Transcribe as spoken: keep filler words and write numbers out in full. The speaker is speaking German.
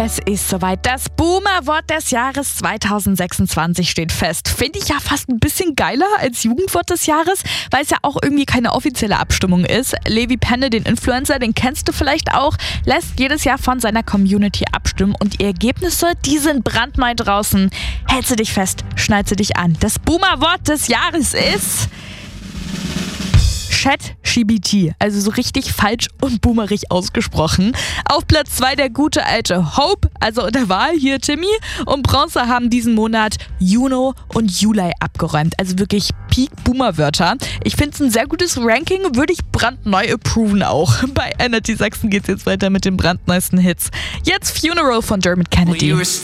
Es ist soweit. Das Boomer-Wort des Jahres zwanzig sechsundzwanzig steht fest. Finde ich ja fast ein bisschen geiler als Jugendwort des Jahres, weil es ja auch irgendwie keine offizielle Abstimmung ist. Levi Penne, den Influencer, den kennst du vielleicht auch, lässt jedes Jahr von seiner Community abstimmen und die Ergebnisse, die sind brandneu draußen. Hältst du dich fest, schneidst du dich an. Das Boomer-Wort des Jahres ist ChatGPT, also so richtig falsch und boomerig ausgesprochen. Auf Platz zwei der gute alte Hope, also der Wahl hier Timmy, und Bronze haben diesen Monat Juno und Juli abgeräumt. Also wirklich Peak-Boomer-Wörter. Ich finde es ein sehr gutes Ranking, würde ich brandneu approven auch. Bei Energy Sachsen geht es jetzt weiter mit den brandneuesten Hits. Jetzt Funeral von Dermot Kennedy.